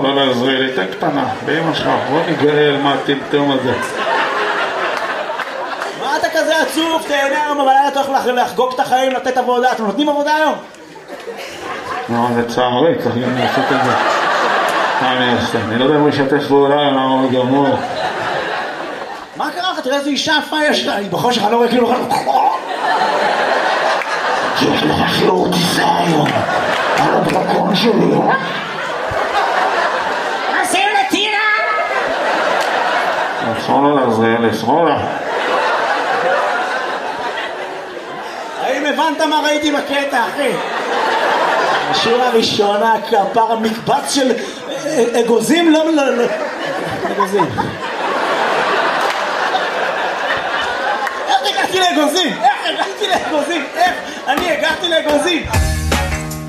על העזריאלי, תן קטנה, באמא שלך, בוא נגאל מה הטמטום הזה. מה אתה כזה עצוב? תהנה היום בלילה, אתה הולך לחגוג את החיים, לתת עבודה. אתם נותנים עבודה היום? לא, זה צערי, צריך גם לעשות את זה. מה אני אעשה? אני לא יודע אם הוא ישתף פעולה, למה הוא גמור. מה קרה לך? תראה איזו אישה יפה יש לה, היא בכל שלך לא רואה כאילו... יש לך חיור טיסה היום, על הדרקון שלי. עושים לטינה! שמאלה לעזריאלי, שמאלה. האם הבנת מה ראיתי בקטע, אחי? השורה הראשונה, כפר המקבץ של אגוזים, לא, אגוזים. איך הגעתי לאגוזים? איך? אני הגעתי לאגוזים.